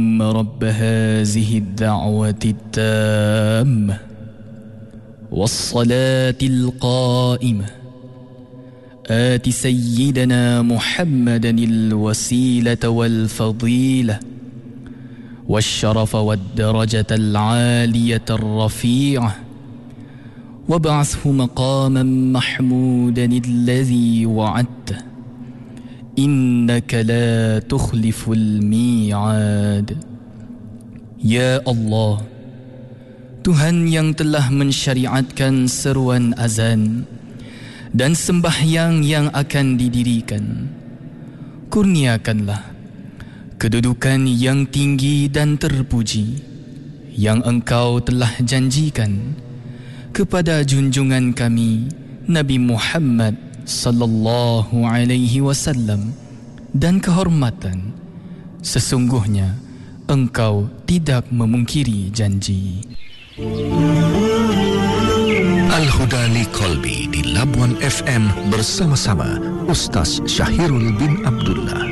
رب هذه الدعوة التامة والصلاة القائمة آت سيدنا محمدا الوسيلة والفضيلة والشرف والدرجة العالية الرفيعة وابعثه مقاما محمودا الذي وعدته إنك لا تخلف الميعاد. Ya Allah, Tuhan yang telah mensyariatkan seruan azan dan sembahyang yang akan didirikan, kurniakanlah kedudukan yang tinggi dan terpuji yang Engkau telah janjikan kepada junjungan kami Nabi Muhammad sallallahu alaihi wasallam, dan kehormatan sesungguhnya Engkau tidak memungkiri janji. Al-Huda li Qalbi di Labuan FM bersama-sama Ustaz Syahirul bin Abdullah.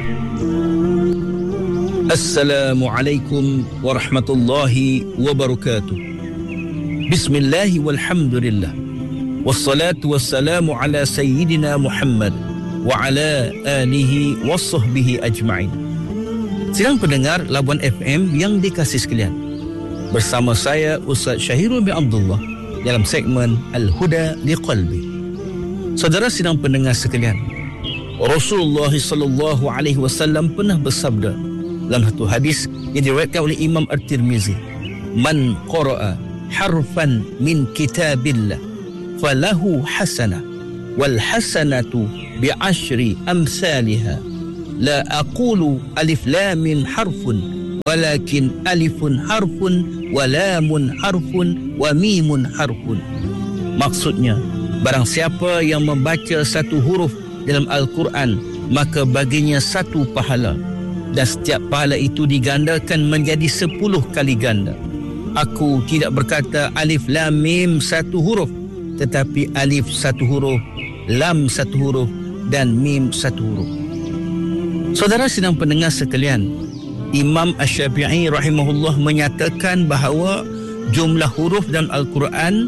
Assalamualaikum warahmatullahi wabarakatuh. Bismillah walhamdulillah. Wassalatu wassalamu ala sayyidina Muhammad wa ala alihi wa sahbihi ajma'in. Sidang pendengar Labuan FM yang dikasihi sekalian, bersama saya Ustaz Syahirul bin Abdullah dalam segmen Al-Huda li Qalbi. Saudara sidang pendengar sekalian, Rasulullah sallallahu alaihi wasallam pernah bersabda dalam satu hadis yang diriwayatkan oleh Imam At-Tirmizi, "Man qara'a harfan min kitabillah falahu hasanah wal hasanatu bi'ashri amsalha la aqulu alif lam mim harfun walakin alifun harfun wa lamun harfun wa mimun harfun." Maksudnya, barang siapa yang membaca satu huruf dalam Al-Quran, maka baginya satu pahala, dan setiap pahala itu digandakan menjadi 10 kali ganda. Aku tidak berkata alif lam mim satu huruf, tetapi alif satu huruf, lam satu huruf, dan mim satu huruf. Saudara sidang pendengar sekalian, Imam Asy-Syafi'i rahimahullah menyatakan bahawa jumlah huruf dalam Al-Quran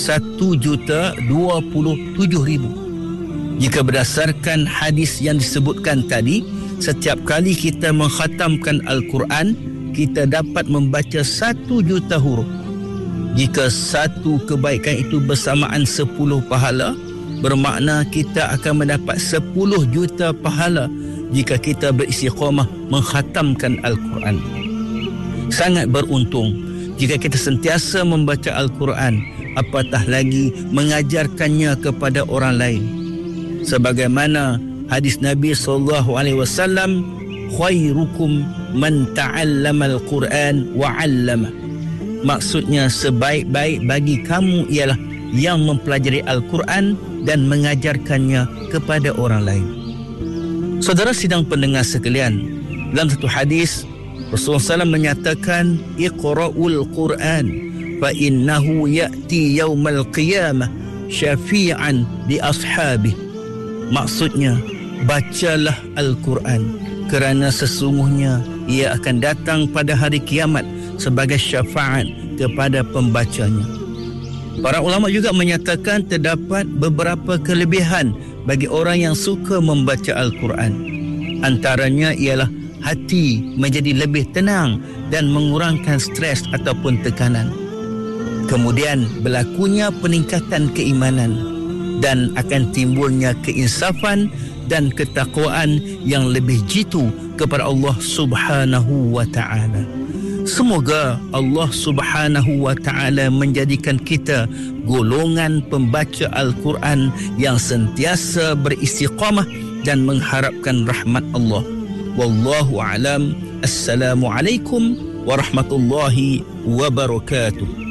1,027,000. Jika berdasarkan hadis yang disebutkan tadi, setiap kali kita mengkhatamkan Al-Quran, kita dapat membaca 1,000,000 huruf. Jika satu kebaikan itu bersamaan 10 pahala, bermakna kita akan mendapat 10 juta pahala jika kita beristiqamah mengkhatamkan Al-Quran. Sangat beruntung jika kita sentiasa membaca Al-Quran, apatah lagi mengajarkannya kepada orang lain. Sebagaimana hadis Nabi SAW, "Khairukum man ta'allama al-Quran wa 'allama." Maksudnya, sebaik-baik bagi kamu ialah yang mempelajari Al-Quran dan mengajarkannya kepada orang lain. Saudara sidang pendengar sekalian, dalam satu hadis Rasulullah SAW menyatakan, "Iqra'ul Quran fa innahu ya'ti yaumal qiyamah syafi'an li ashabih." Maksudnya, bacalah Al-Quran kerana sesungguhnya ia akan datang pada hari kiamat sebagai syafaat kepada pembacanya. Para ulama juga menyatakan terdapat beberapa kelebihan bagi orang yang suka membaca Al-Quran. Antaranya ialah hati menjadi lebih tenang dan mengurangkan stres ataupun tekanan. Kemudian berlakunya peningkatan keimanan dan akan timbulnya keinsafan dan ketakwaan yang lebih jitu kepada Allah Subhanahu wa ta'ala. Semoga Allah Subhanahu wa ta'ala menjadikan kita golongan pembaca Al-Quran yang sentiasa beristiqamah dan mengharapkan rahmat Allah. Wallahu a'lam. Assalamualaikum warahmatullahi wabarakatuh.